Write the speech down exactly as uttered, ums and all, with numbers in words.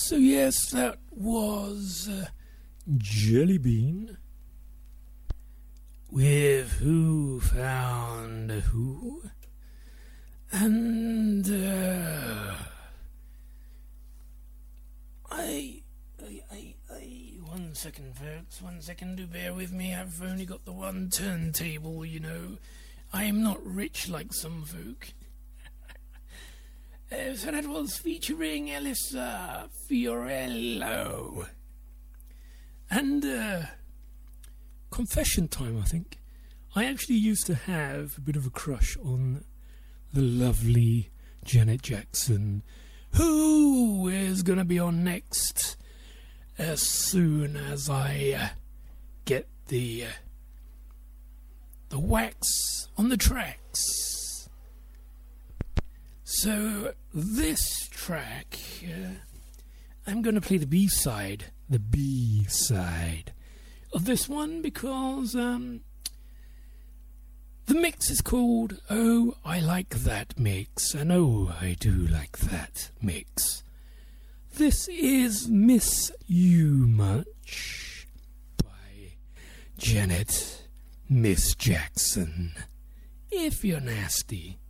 So yes, that was uh, Jelly Bean with Who Found Who, and uh, I, I, I, I, one second, folks, one second, do bear with me. I've only got the one turntable, you know. I am not rich like some folk. Uh, so that was featuring Elisa Fiorello. And, uh, confession time, I think. I actually used to have a bit of a crush on the lovely Janet Jackson, who is going to be on next as soon as I uh, get the, uh, the wax on the tracks. So, this track, uh, I'm going to play the B-side, the B-side of this one because um, the mix is called Oh, I Like That Mix, and oh, I do like that mix. This is Miss You Much by Janet Miss Jackson. If you're nasty.